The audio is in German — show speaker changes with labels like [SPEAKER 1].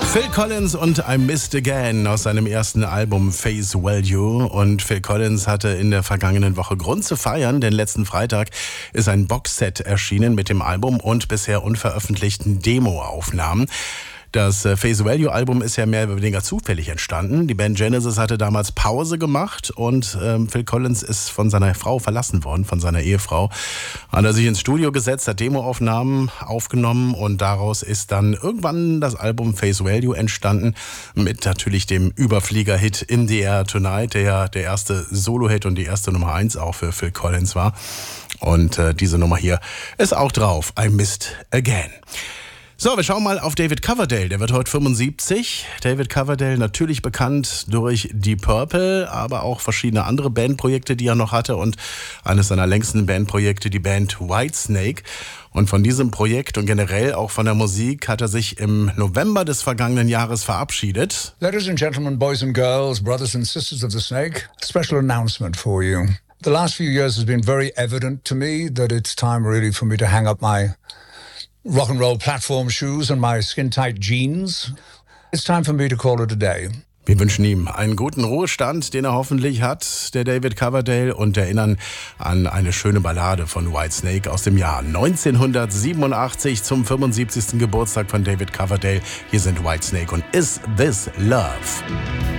[SPEAKER 1] Phil Collins und I Missed Again aus seinem ersten Album Face Value. Und Phil Collins hatte in der vergangenen Woche Grund zu feiern, denn letzten Freitag ist ein Boxset erschienen mit dem Album und bisher unveröffentlichten Demoaufnahmen. Das Face Value Album ist ja mehr oder weniger zufällig entstanden. Die Band Genesis hatte damals Pause gemacht und Phil Collins ist von seiner Frau verlassen worden, von seiner Ehefrau. Hat er sich ins Studio gesetzt, hat Demoaufnahmen aufgenommen und daraus ist dann irgendwann das Album Face Value entstanden mit natürlich dem Überflieger-Hit In the Air Tonight, der ja der erste Solo-Hit und die erste Nummer 1 auch für Phil Collins war. Und diese Nummer hier ist auch drauf, I Missed Again. So, wir schauen mal auf David Coverdale. Der wird heute 75. David Coverdale, natürlich bekannt durch Deep Purple, aber auch verschiedene andere Bandprojekte, die er noch hatte. Und eines seiner längsten Bandprojekte, die Band Whitesnake. Und von diesem Projekt und generell auch von der Musik hat er sich im November des vergangenen Jahres verabschiedet.
[SPEAKER 2] Ladies and gentlemen, boys and girls, brothers and sisters of the Snake, a special announcement for you. The last few years has been very evident to me that it's time really for me to hang up my rock and roll platform shoes and my skin-tight jeans. It's time for me to call it a day.
[SPEAKER 1] Wir wünschen ihm einen guten Ruhestand, den er hoffentlich hat, der David Coverdale, und erinnern an eine schöne Ballade von Whitesnake aus dem Jahr 1987 zum 75. Geburtstag von David Coverdale. Hier sind Whitesnake und Is This Love?